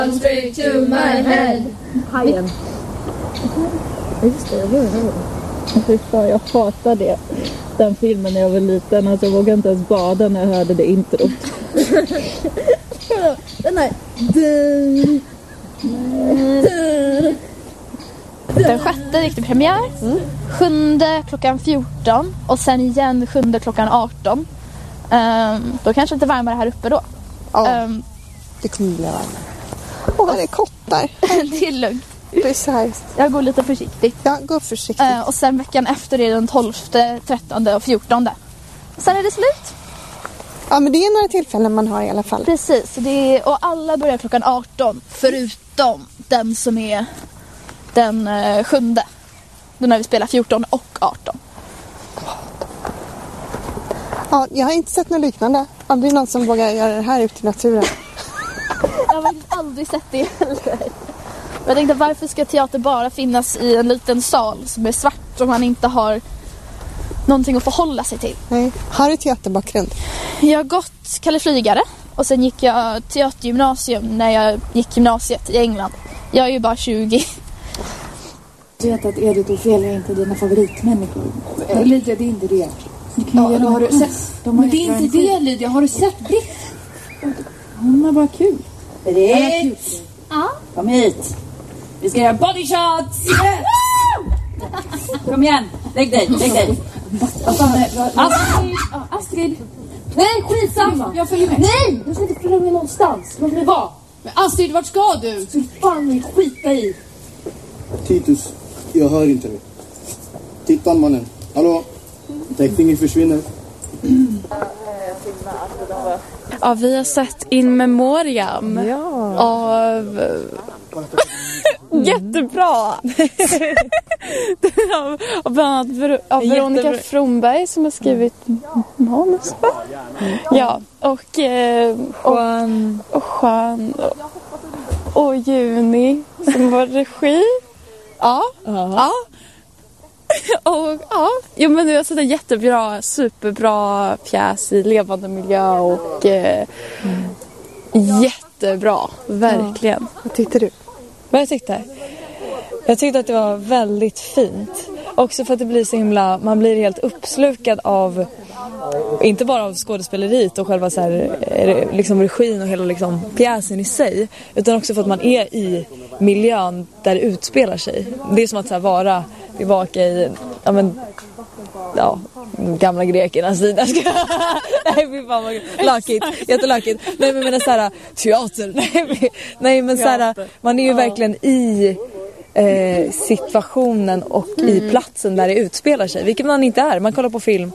Straight to my head. Hajen. Just det, jag hör det. Jag hatar det. Den filmen när jag var liten. Alltså jag vågade inte ens bada när jag hörde det introt. Den här. Den 6:e gick det premiär. 7:e klockan 14. Och sen igen 7:e klockan 18. Då kanske lite varmare här uppe då. Ja, det kommer bli varmare. Det är kottar. Det är lugnt. Precis. Jag går lite försiktigt. Ja, gå försiktigt. Och sen veckan efter är den 12:e, 13:e och 14:e. Sen är det slut. Ja, men det är några tillfällen man har i alla fall. Precis, och alla börjar klockan 18. Förutom den som är den 7:e. Då när vi spelar 14 och 18. Ja, jag har inte sett något liknande. Aldrig någon som vågar göra det här ute i naturen. Jag har faktiskt aldrig sett det heller. Jag tänkte, varför ska teater bara finnas i en liten sal som är svart och man inte har någonting att förhålla sig till? Nej. Har du teaterbakgrund? Jag har gått Kalle Flygare och sen gick jag teatergymnasium när jag gick gymnasiet i England. Jag är ju bara 20. Du vet att Edith och Ophelia är inte dina favoritmänniskor. Lydia, det är inte det. Ja, då har du sett. Men det är inte det, Lydia. Har du sett Britt? Hon är bara kul. Britt! Ja. Kom hit. Vi ska göra body shots. Kom igen. Lägg dig. Astrid. Nej, skitsamma. Jag följer med. Nej, du ska inte följa med någonstans. Låt mig vara. Men Astrid, vart ska du? Så fan vill skita i. Titus, jag hör inte dig. Titta mannen. Hallå? Täckningen försvinner. Ja, vi har sett In Memoriam av... Jättebra! av bland annat av Veronica Fromberg som har skrivit manus. Ja, och Juan och Juni som var regi. Ja. Och ja, men det var så jättebra, superbra pjäs i levande miljö och jättebra, verkligen. Vad tyckte du? Vad jag tyckte? Jag tyckte att det var väldigt fint. Också för att det blir så himla, man blir helt uppslukad av, inte bara av skådespeleriet och själva så här, liksom regin och hela liksom pjäsen i sig, utan också för att man är i miljön där det utspelar sig. Det är som att så här, vara tillbaka i gamla grekernas tid. Nej, fy fan vad lakigt. Jättelakigt. Nej, men så här, teater. Nej, men så här, man är ju verkligen i situationen och i platsen där det utspelar sig. Vilket man inte är. Man kollar på film